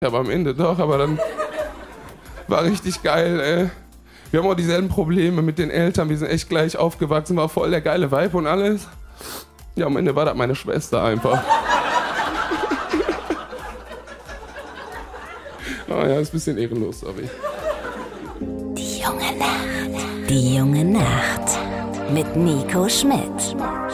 Ja, aber am Ende doch, aber dann war richtig geil, ey. Wir haben auch dieselben Probleme mit den Eltern, wir sind echt gleich aufgewachsen, war voll der geile Vibe und alles. Ja, am Ende war das meine Schwester einfach. Ah ja, ist ein bisschen ehrenlos, sorry. Die junge Nacht. Die junge Nacht. Mit Nico Schmidt.